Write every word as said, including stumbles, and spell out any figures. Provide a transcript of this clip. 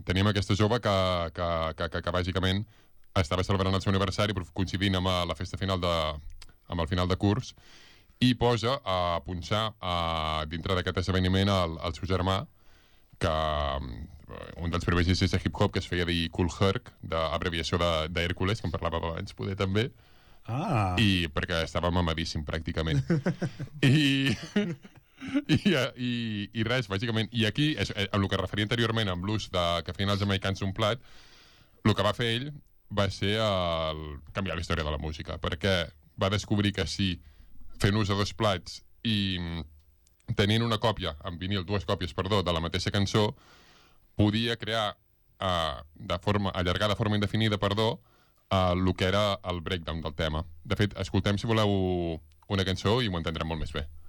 teníem aquesta jove que, que, que, que, que bàsicament estava celebrant el seu aniversari coincidint amb la festa final de, amb el final de curs, i posa a punxar a, dintre d'aquest esdeveniment el, el seu germà, que un dels primers inicis de hip-hop que es feia dir Cool Herc, d'abreviació d'Hèrcules, que en parlàvem abans, poder també. Ah. I perquè estava mamadíssim, pràcticament. I, i, i, i res, bàsicament. I aquí, és, amb el que referia anteriorment, amb l'ús de que feien els americans un plat, el que va fer ell va ser el, canviar la història de la música, perquè va descobrir que si fent ús de dos plats i tenint una còpia, en vinil, dues còpies, perdó, de la mateixa cançó, podia crear, uh, de forma, allargar de forma indefinida, perdó, uh, el que era el breakdown del tema. De fet, escoltem, si voleu, una cançó i ho entendrem molt més bé.